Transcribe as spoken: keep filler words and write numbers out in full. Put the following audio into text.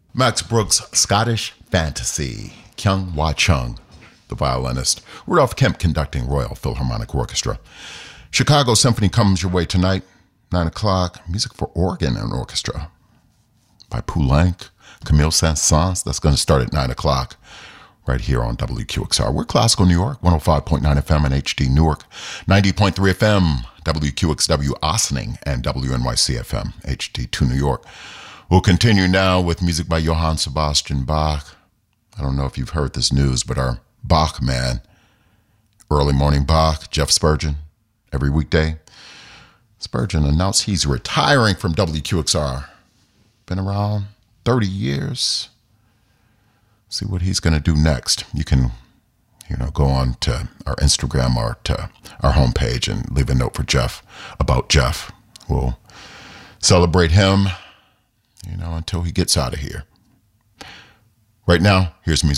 Max Brooks' Scottish Fantasy. Kyung Wha Chung, the violinist. Rudolph Kemp conducting Royal Philharmonic Orchestra. Chicago Symphony comes your way tonight, nine o'clock. Music for organ and orchestra by Poulenc, Camille Saint-Saëns. That's going to start at nine o'clock right here on W Q X R. We're Classical New York, one oh five point nine F M and H D Newark, ninety point three F M, W Q X W Ossining, and W N Y C F M, H D two New York. We'll continue now with music by Johann Sebastian Bach. I don't know if you've heard this news, but our Bach man, early morning Bach, Jeff Spurgeon, every weekday. Spurgeon announced he's retiring from W Q X R. Been around thirty years. See what he's going to do next. You can, you know, go on to our Instagram or to our homepage and leave a note for Jeff about Jeff. We'll celebrate him, you know, until he gets out of here. Right now, here's music.